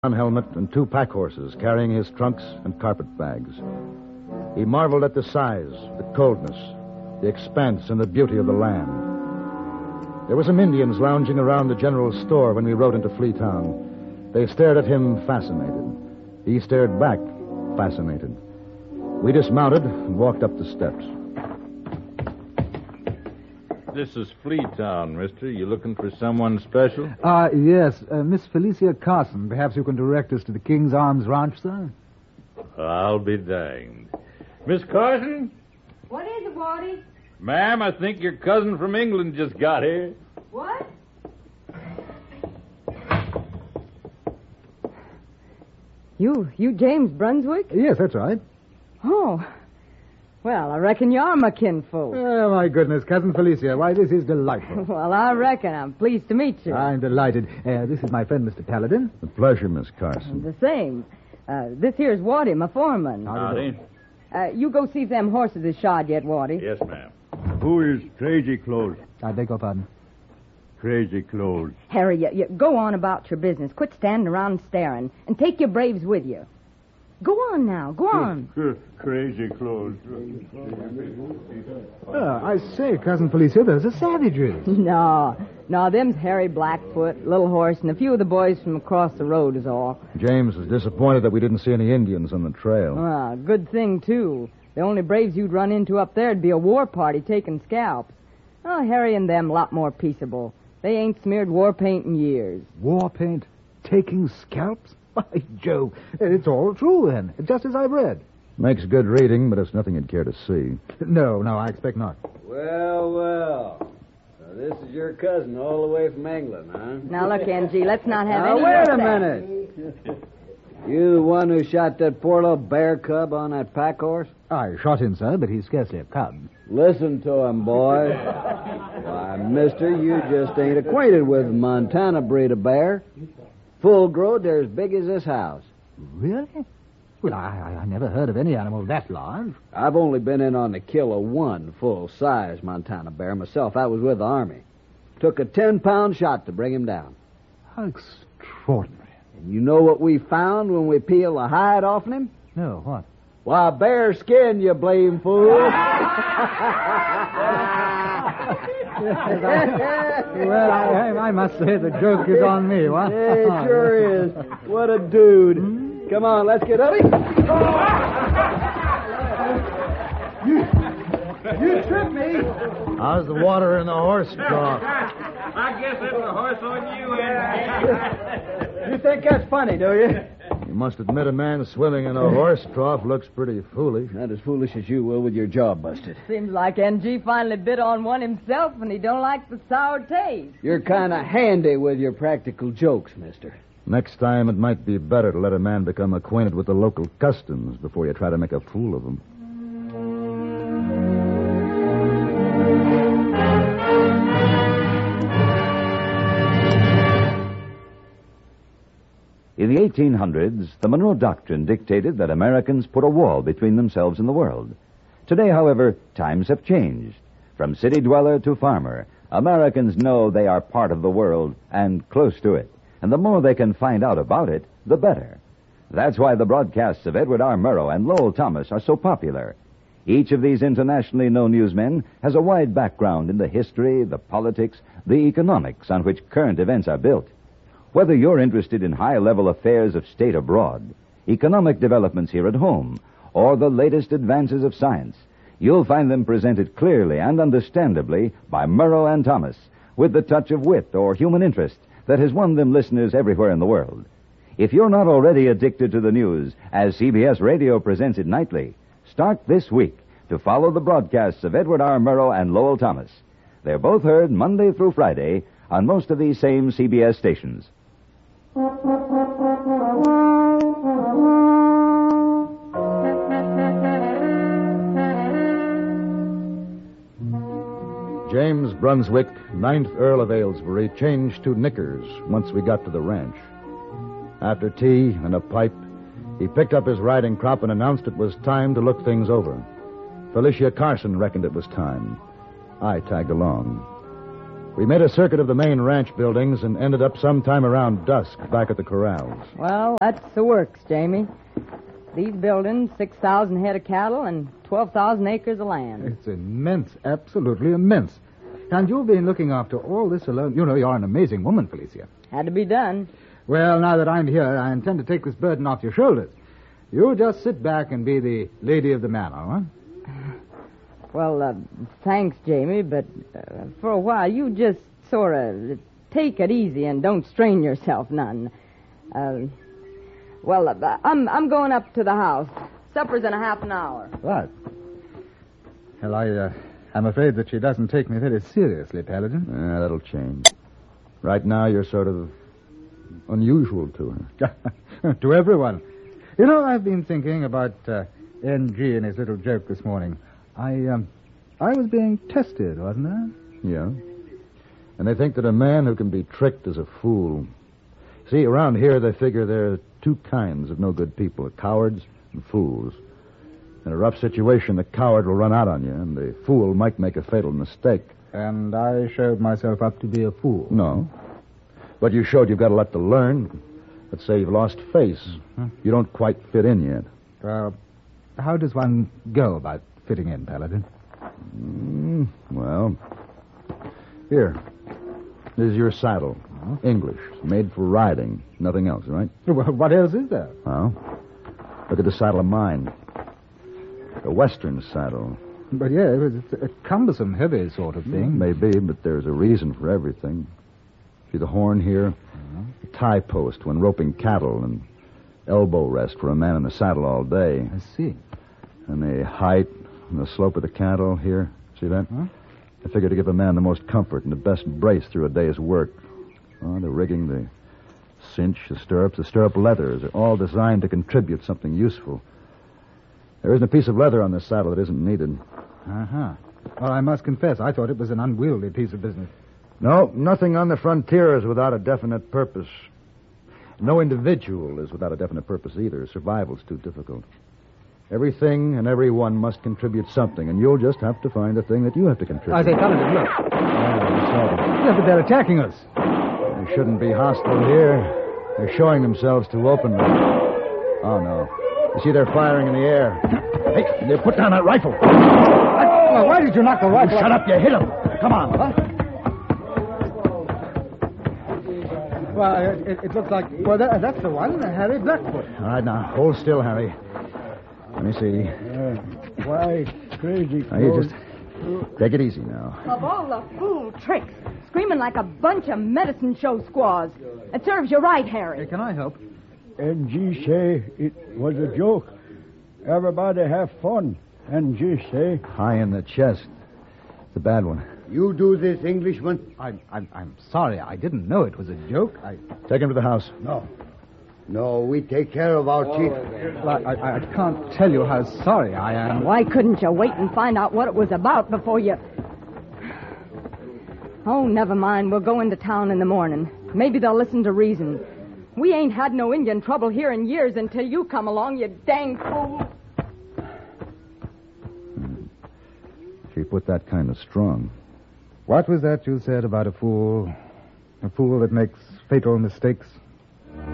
helmet and 2 pack horses carrying his trunks and carpet bags. He marveled at the size, the coldness, the expanse, and the beauty of the land. There were some Indians lounging around the general store when we rode into Fleetown. They stared at him fascinated. He stared back, fascinated. We dismounted and walked up the steps. This is Fleetown, mister. You looking for someone special? Yes. Miss Felicia Carson. Perhaps you can direct us to the King's Arms Ranch, sir? I'll be danged. Miss Carson? What is it, Waddy? Ma'am, I think your cousin from England just got here. What? You James Brunswick? Yes, that's right. Oh. Well, I reckon you're my kinfolk. Oh, my goodness, Cousin Felicia. Why, this is delightful. Well, I reckon. I'm pleased to meet you. I'm delighted. This is my friend, Mr. Paladin. A pleasure, Miss Carson. The same. This here's Waddy, my foreman. Howdy. You go see if them horses is shod yet, Waddy. Yes, ma'am. Who is Crazy Clothes? I beg your pardon. Crazy Clothes. Harry, you go on about your business. Quit standing around staring. And take your braves with you. Go on now. Go on. Crazy Clothes. I say, Cousin Felicia, those are savages. No, them's Harry Blackfoot, Little Horse, and a few of the boys from across the road is all. James was disappointed that we didn't see any Indians on the trail. Good thing, too. The only braves you'd run into up there'd be a war party taking scalps. Oh, Harry and them a lot more peaceable. They ain't smeared war paint in years. War paint? Taking scalps? By Jove, it's all true, then, just as I've read. Makes good reading, but it's nothing you'd care to see. No, I expect not. Well. So this is your cousin all the way from England, huh? Now, look, NG, let's not have Now, any... wait a minute. You the one who shot that poor little bear cub on that pack horse? I shot him, sir, but he's scarcely a cub. Listen to him, boy. Why, mister, you just ain't acquainted with Montana breed of bear. Full grown, they're as big as this house. Really? Well, I never heard of any animal that large. I've only been in on the kill of one full-size Montana bear myself. I was with the Army. Took a 10-pound shot to bring him down. How extraordinary. And you know what we found when we peeled the hide off him? No, what? Why, bear skin, you blame fool. Well, I must say the joke is on me, what? It sure is. What a dude. Come on, let's get up. You tricked me. How's the water in the horse trough? I guess that's a horse on you, Andy. You think that's funny, do you? You must admit a man swimming in a horse trough looks pretty foolish. Not as foolish as you will with your jaw busted. Seems like NG finally bit on one himself, and he don't like the sour taste. You're kind of handy with your practical jokes, mister. Next time, it might be better to let a man become acquainted with the local customs before you try to make a fool of him. In the 1800s, the Monroe Doctrine dictated that Americans put a wall between themselves and the world. Today, however, times have changed. From city dweller to farmer, Americans know they are part of the world and close to it. And the more they can find out about it, the better. That's why the broadcasts of Edward R. Murrow and Lowell Thomas are so popular. Each of these internationally known newsmen has a wide background in the history, the politics, the economics on which current events are built. Whether you're interested in high-level affairs of state abroad, economic developments here at home, or the latest advances of science, you'll find them presented clearly and understandably by Murrow and Thomas, with the touch of wit or human interest that has won them listeners everywhere in the world. If you're not already addicted to the news, as CBS Radio presents it nightly, start this week to follow the broadcasts of Edward R. Murrow and Lowell Thomas. They're both heard Monday through Friday on most of these same CBS stations. James Brunswick, 9th Earl of Aylesbury, changed to knickers once we got to the ranch. After tea and a pipe, he picked up his riding crop and announced it was time to look things over. Felicia Carson reckoned it was time. I tagged along. We made a circuit of the main ranch buildings and ended up sometime around dusk back at the corrals. Well, that's the works, Jamie. These buildings, 6,000 head of cattle and 12,000 acres of land. It's immense, absolutely immense. And you've been looking after all this alone. You know, you're an amazing woman, Felicia. Had to be done. Well, now that I'm here, I intend to take this burden off your shoulders. You just sit back and be the lady of the manor, huh? Well, thanks, Jamie, but for a while you just sort of take it easy and don't strain yourself none. I'm going up to the house. Supper's in a half an hour. Right. Well, I'm afraid that she doesn't take me very seriously, Paladin. That'll change. Right now, you're sort of unusual to her. To everyone. You know, I've been thinking about N.G. and his little joke this morning. I was being tested, wasn't I? Yeah. And they think that a man who can be tricked is a fool. See, around here they figure there are two kinds of no good people, cowards and fools. In a rough situation, the coward will run out on you, and the fool might make a fatal mistake. And I showed myself up to be a fool. No. But you showed you've got a lot to learn. Let's say you've lost face. Mm-hmm. You don't quite fit in yet. How does one go about fitting in, Paladin? Well, here. This is your saddle. English. Made for riding. Nothing else, right? Well, what else is there? Well, look at the saddle of mine. A Western saddle. But yeah, it's a cumbersome, heavy sort of thing. Maybe, but there's a reason for everything. See the horn here? A tie post when roping cattle, and elbow rest for a man in the saddle all day. I see. And the height and the slope of the cattle here. See that? Huh? I figure to give a man the most comfort and the best brace through a day's work. The rigging, the cinch, the stirrup leathers are all designed to contribute something useful. There isn't a piece of leather on this saddle that isn't needed. Uh-huh. Well, I must confess, I thought it was an unwieldy piece of business. No, nothing on the frontier is without a definite purpose. No individual is without a definite purpose either. Survival's too difficult. Everything and everyone must contribute something, and you'll just have to find the thing that you have to contribute. I say, Paladin, look. Yeah, but they're attacking us. They shouldn't be hostile here. They're showing themselves too openly. Oh, no. You see, they're firing in the air. Hey, they put down that rifle. Well, why did you knock the rifle? Shut up, you hit him. Come on. Huh? Well, it looks like... Well, that's the one, Harry Blackfoot. All right, now, hold still, Harry. Let me see. Why, crazy Now, you just take it easy now. Of all the fool tricks, screaming like a bunch of medicine show squaws. It serves you right, Harry. Hey, can I help? NG say it was a joke. Everybody have fun. NG say. High in the chest. It's a bad one. You do this, Englishman? I'm sorry. I didn't know it was a joke. Take him to the house. No, we take care of our chief. I can't tell you how sorry I am. Why couldn't you wait and find out what it was about before you... Oh, never mind. We'll go into town in the morning. Maybe they'll listen to reason. We ain't had no Indian trouble here in years until you come along, you dang fool. She put that kind of strong. What was that you said about a fool? A fool that makes fatal mistakes?